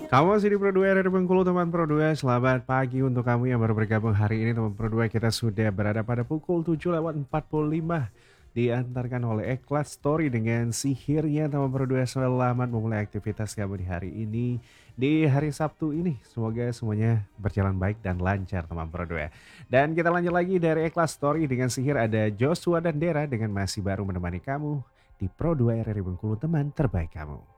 Kamu masih di Pro 2 RRI Bengkulu, teman Pro 2. Selamat pagi untuk kamu yang baru bergabung hari ini, teman Pro 2. Kita sudah berada pada pukul 7:45. Diantarkan oleh Ikhlas Story dengan sihirnya, teman Pro 2. Selamat memulai aktivitas kamu di hari ini, di hari Sabtu ini. Semoga semuanya berjalan baik dan lancar, teman Pro 2. Dan kita lanjut lagi dari Ikhlas Story dengan sihir, ada Joshua dan Dera dengan masih baru menemani kamu di Pro 2 RRI Bengkulu, teman terbaik kamu.